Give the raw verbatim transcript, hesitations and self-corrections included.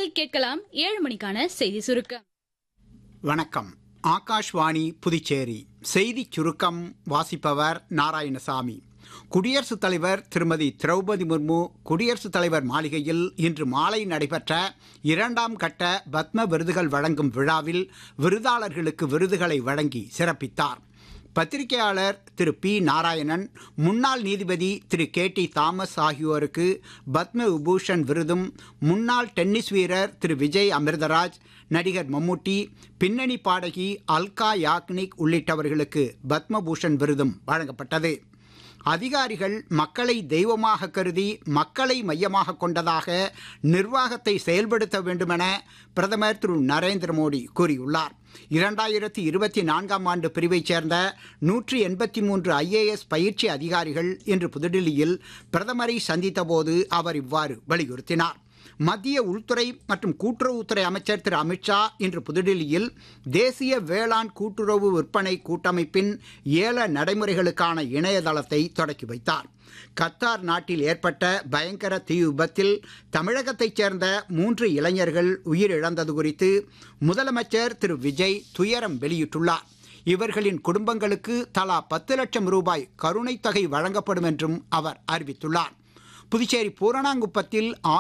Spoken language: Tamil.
நேர்கள் கேட்கலாம் ஏழு மணிக்கான செய்தி சுருக்கம். வணக்கம். ஆகாஷ்வாணி புதுச்சேரி செய்திச் சுருக்கம் வாசிப்பவர் நாராயணசாமி. குடியரசுத் தலைவர் திருமதி திரௌபதி முர்மு குடியரசுத் தலைவர் மாளிகையில் இன்று மாலை நடைபெற்ற இரண்டாம் கட்ட பத்ம விருதுகள் வழங்கும் விழாவில் விருதாளர்களுக்கு விருதுகளை வழங்கி சிறப்பித்தார். பத்திரிகையாளர் திரு பி நாராயணன், முன்னாள் நீதிபதி திரு கே டி தாமஸ் ஆகியோருக்கு பத்ம விபூஷன் விருதும், முன்னாள் டென்னிஸ் வீரர் திரு விஜய் அமிர்தராஜ், நடிகர் மம்முட்டி, பின்னணி பாடகி அல்கா யாக்னிக் உள்ளிட்டவர்களுக்கு பத்மபூஷன் விருதும் வழங்கப்பட்டது. அதிகாரிகள் மக்களை தெய்வமாக கருதி மக்களை மையமாக கொண்டதாக நிர்வாகத்தை செயல்படுத்த வேண்டுமென பிரதமர் திரு நரேந்திர மோடி கூறியுள்ளார். இரண்டாயிரத்தி இருபத்தி நான்காம் ஆண்டு பிரிவைச் சேர்ந்த நூற்றி எண்பத்தி மூன்று ஐ ஏ எஸ் பயிற்சி அதிகாரிகள் இன்று புதுடில்லியில் பிரதமரை சந்தித்த போது அவர் இவ்வாறு வலியுறுத்தினார். மத்திய உள்துறை மற்றும் கூட்டுறவுத்துறை அமைச்சர் திரு அமித்ஷா இன்று புதுடில்லியில் தேசிய வேளாண் கூட்டுறவு விற்பனை கூட்டமைப்பின் ஏல நடைமுறைகளுக்கான இணையதளத்தை தொடக்கி வைத்தார். கத்தார் நாட்டில் ஏற்பட்ட பயங்கர தீ விபத்தில் தமிழகத்தைச் சேர்ந்த மூன்று இளைஞர்கள் உயிரிழந்தது குறித்து முதலமைச்சர் திரு விஜய் துயரம் வெளியிட்டுள்ளார். இவர்களின் குடும்பங்களுக்கு தலா பத்து லட்சம் ரூபாய் கருணைத் தொகை வழங்கப்படும் என்றும் அவர் அறிவித்துள்ளார். புதுச்சேரி பூரணாங்குப்பத்தில்